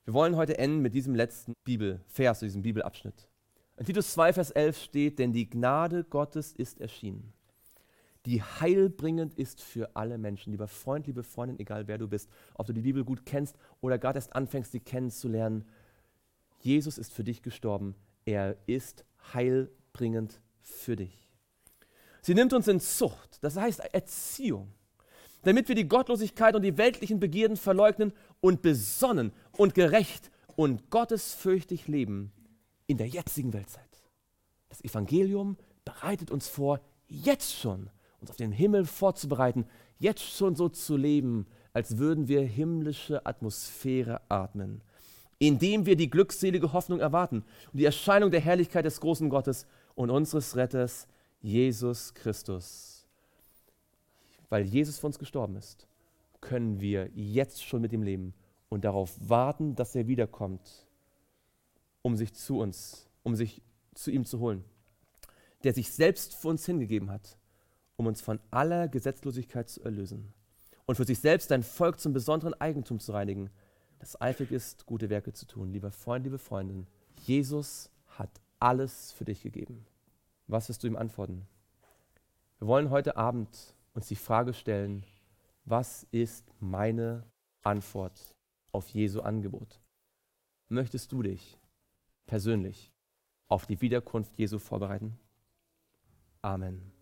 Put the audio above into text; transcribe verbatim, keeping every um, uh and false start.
Wir wollen heute enden mit diesem letzten Bibelvers, diesem Bibelabschnitt. In Titus zwei, Vers elf steht, denn die Gnade Gottes ist erschienen, die heilbringend ist für alle Menschen. Lieber Freund, liebe Freundin, egal wer du bist, ob du die Bibel gut kennst oder gerade erst anfängst, sie kennenzulernen, Jesus ist für dich gestorben. Er ist heilbringend für dich. Sie nimmt uns in Zucht, das heißt Erziehung, damit wir die Gottlosigkeit und die weltlichen Begierden verleugnen und besonnen und gerecht und gottesfürchtig leben in der jetzigen Weltzeit. Das Evangelium bereitet uns vor, jetzt schon uns auf den Himmel vorzubereiten, jetzt schon so zu leben, als würden wir himmlische Atmosphäre atmen, indem wir die glückselige Hoffnung erwarten und die Erscheinung der Herrlichkeit des großen Gottes und unseres Retters, Jesus Christus. Weil Jesus für uns gestorben ist, können wir jetzt schon mit ihm leben und darauf warten, dass er wiederkommt, um sich zu uns, um sich zu ihm zu holen, der sich selbst für uns hingegeben hat, um uns von aller Gesetzlosigkeit zu erlösen und für sich selbst ein Volk zum besonderen Eigentum zu reinigen, das eifrig ist, gute Werke zu tun. Lieber Freund, liebe Freundin, Jesus hat alles für dich gegeben. Was wirst du ihm antworten? Wir wollen heute Abend uns die Frage stellen, was ist meine Antwort auf Jesu Angebot? Möchtest du dich persönlich auf die Wiederkunft Jesu vorbereiten? Amen.